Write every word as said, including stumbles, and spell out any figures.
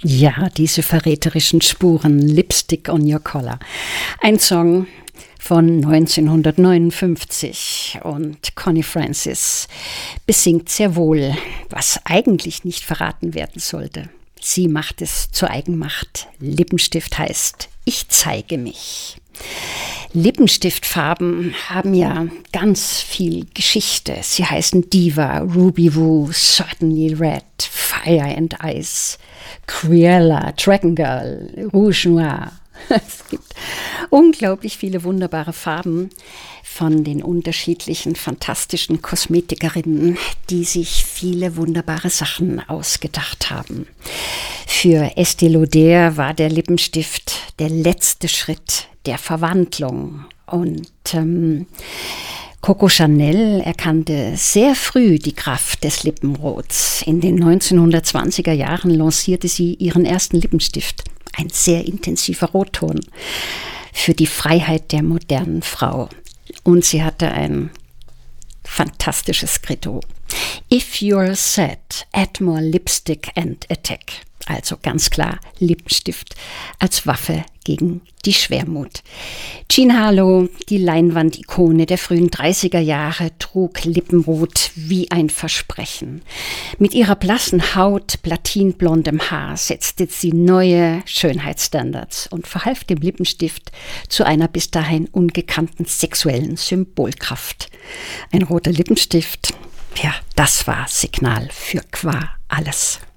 Ja, diese verräterischen Spuren, Lipstick on Your Collar. Ein Song von neunzehnhundertneunundfünfzig und Connie Francis besingt sehr wohl, was eigentlich nicht verraten werden sollte. Sie macht es zur Eigenmacht. Lippenstift heißt, ich zeige mich. Lippenstiftfarben haben ja ganz viel Geschichte. Sie heißen Diva, Ruby Woo, Certainly Red, Fire and Ice, Cruella, Dragon Girl, Rouge Noir. Es gibt unglaublich viele wunderbare Farben von den unterschiedlichen fantastischen Kosmetikerinnen, die sich viele wunderbare Sachen ausgedacht haben. Für Estée Lauder war der Lippenstift der letzte Schritt der Verwandlung und ähm, Coco Chanel erkannte sehr früh die Kraft des Lippenrots. In den neunzehnhundertzwanziger Jahren lancierte sie ihren ersten Lippenstift. Ein sehr intensiver Rotton für die Freiheit der modernen Frau. Und sie hatte ein fantastisches Credo. If you're sad, add more lipstick and attack. Also ganz klar Lippenstift als Waffe gegen die Schwermut. Jean Harlow, die Leinwandikone der frühen dreißiger Jahre, trug Lippenrot wie ein Versprechen. Mit ihrer blassen Haut, platinblondem Haar setzte sie neue Schönheitsstandards und verhalf dem Lippenstift zu einer bis dahin ungekannten sexuellen Symbolkraft. Ein roter Lippenstift, ja, das war Signal für qua alles.